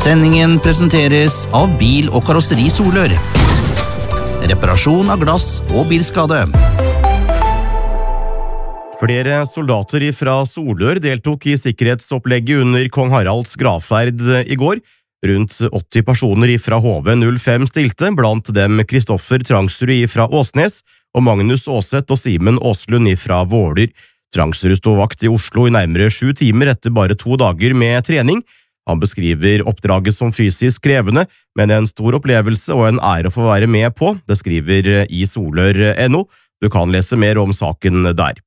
Sendingen presenteres av Bil- og karosseri Solør. Reparasjon av glass og bilskade. Flere soldater fra Solør deltok i sikkerhetsopplegget under Kong Haralds gravferd i går. Rundt 80 personer fra HV-05 stilte, blant dem Kristoffer Trangsrud fra Åsnes og Magnus Åseth og Simen Åslund fra Våler. Trangsrud sto vakt i Oslo i nærmere 7 timer etter bare 2 dager med trening. Han beskriver oppdraget som fysisk krevende, men en stor opplevelse og en ære å få være med på. Det skriver i Solør.no. Du kan lese mer om saken der.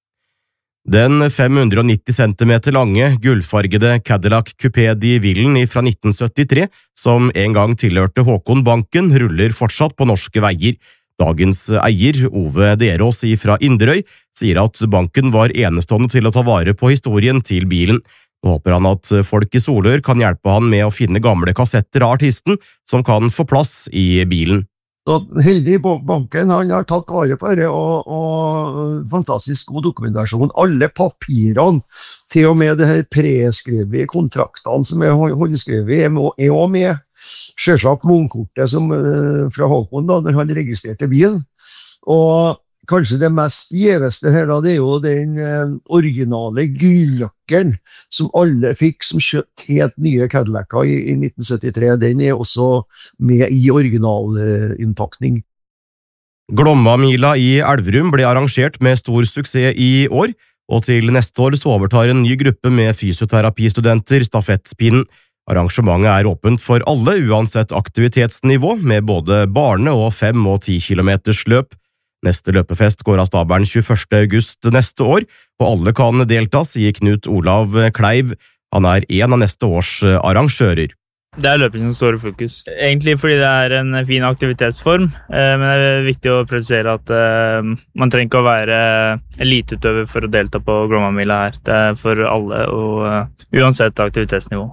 Den 590 cm lange, gullfargede Cadillac Coupé de Villen fra 1973, som en gang tilhørte Håkon Banken, ruller fortsatt på norske veier. Dagens eier, Ove Derås fra Inderøy, sier at banken var enestående til å ta vare på historien til bilen. Nå håper han at folk i Solør kan hjelpe han med å finne gamle kassetter av artisten som kan få plass i bilen. Så heldig banken, han har tatt vare på det, og fantastisk god dokumentasjon. Alle papirene, til og med det her preskrevet kontraktene som er håndskrevet, er også med. Selvsagt månedkortet fra Håkon da, når han registrerte bilen. Og kanskje det mest gjeveste her da, det er jo den originale gulljakken som alle fikk som kjøpt helt nye Cadillac'er i 1973. Den er også med i originalinnpakning. Glomma-mila i Elverum ble arrangert med stor suksess i år, og til neste år så overtar en ny gruppe med fysioterapistudenter stafettpinnen. Arrangementet er åpent for alle uansett aktivitetsnivå, med både barne- og 5- og 10 kilometers løp. Neste løpefest går av stabelen 21. august neste år, og alle kan delta, sier Knut Olav Kleiv. Han er en av neste års arrangører. Det er løping som står i fokus. Egentlig fordi det er en fin aktivitetsform, men det er viktig å presisere at man trenger ikke å være eliteutøver for å delta på Glomma-mila her. Det er for alle, og uansett aktivitetsnivå.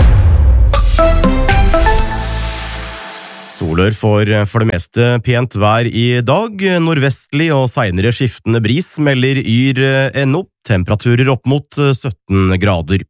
Solør får for det meste pent vær i dag, nordvestlig og senere skiftende bris, melder Yr.no, temperaturer opp mot 17 grader.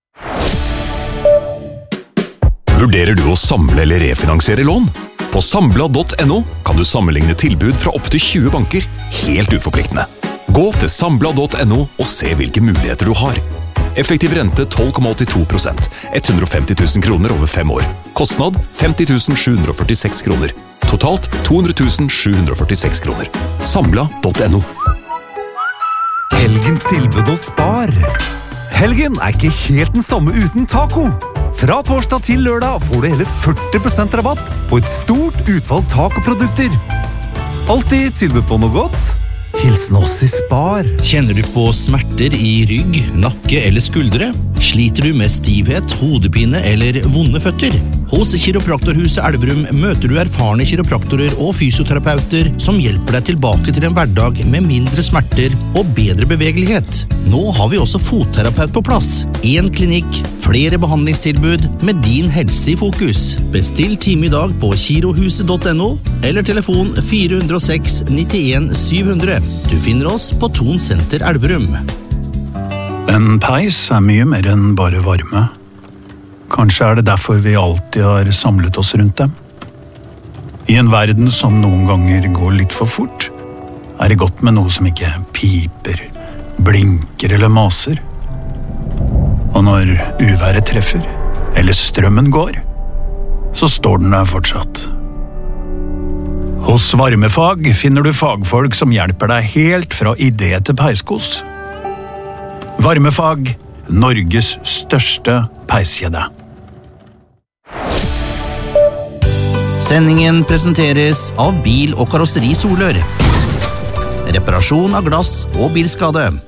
Vurderer du å samle eller refinansiere lån? På Sambla.no kan du sammenligne tilbud fra opp til 20 banker, helt uforpliktende. Gå til Sambla.no og se hvilke muligheter du har. Effektiv rente 12,82%, 150 000 kroner over 5 år. Kostnad 50 746 kroner. Totalt 200 746 kroner. Sambla.no. Helgens tilbud hos Spar. Helgen er ikke helt den samme uten taco. Fra torsdag til lørdag får du hele 40% rabatt på et stort utvalg tacoprodukter. Alltid tilbud på noe godt. Hilsen oss i Spar. Kjenner du på smerter i rygg, nakke eller skuldre? Sliter du med stivhet, hodepine eller vonde føtter? Hos Kiropraktorhuset Elverum møter du erfarne kiropraktorer og fysioterapeuter som hjelper deg tilbake til en hverdag med mindre smerter og bedre bevegelighet. Nå har vi også fotterapeut på plass. 1 klinikk, flere behandlingstilbud med din helse i fokus. Bestill time i dag på kirohuset.no eller telefon 406 91 700. Du finner oss på Thon Senter Elverum. En peis er mye mer enn bare varme. Kanskje er det derfor vi alltid har samlet oss rundt dem. I en verden som noen ganger går litt for fort, er det godt med noe som ikke piper, blinker eller maser. Og når uværet treffer, eller strømmen går, så står den der fortsatt. Hos Varmefag finner du fagfolk som hjelper deg helt fra idé til peiskos. Varmefag, Norges største peiskjede. Sendingen presenteres av Bil- og karosseri Solør. Reparasjon av glass og bilskade.